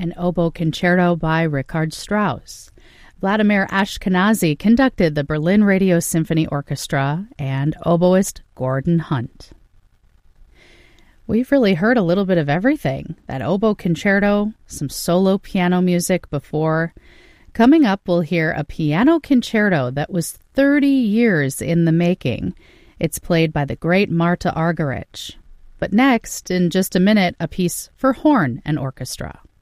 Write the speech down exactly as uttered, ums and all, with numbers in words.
an oboe concerto by Richard Strauss. Vladimir Ashkenazy conducted the Berlin Radio Symphony Orchestra, and oboist Gordon Hunt. We've really heard a little bit of everything. That oboe concerto, some solo piano music before. Coming up, we'll hear a piano concerto that was thirty years in the making. It's played by the great Marta Argerich. But next, in just a minute, a piece for horn and orchestra.